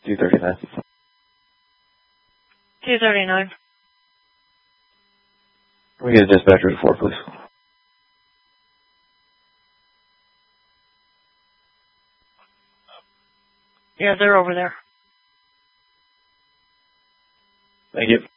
239. 239. Can we get a dispatcher at 4, please? Yeah, they're over there. Thank you.